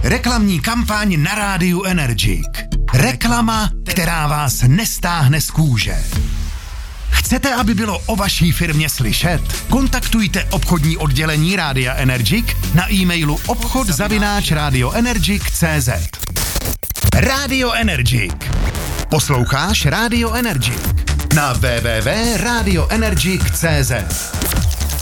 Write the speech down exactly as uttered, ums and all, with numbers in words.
Reklamní kampaň na rádiu Energik. Reklama, která vás nestáhne z kůže. Chcete, aby bylo o vaší firmě slyšet? Kontaktujte obchodní oddělení Rádia Energik na e-mailu obchod zavináč radioenergic tečka cé zet. Radio Energik. Posloucháš Radio Energik na w w w tečka radioenergic tečka cé zet.